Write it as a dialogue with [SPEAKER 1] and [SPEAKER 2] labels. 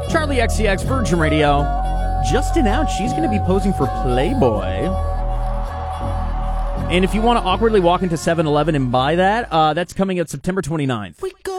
[SPEAKER 1] Charlie XCX, Virgin Radio. Just announced she's going to be posing for Playboy. And if you want to awkwardly walk into 7-Eleven and buy that, that's coming out September 29th.
[SPEAKER 2] We go